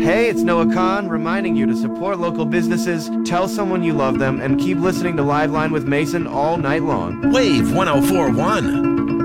Hey, it's Noah Khan reminding you to support local businesses, tell someone you love them, and keep listening to Liveline with Mason all night long. Wave 1041.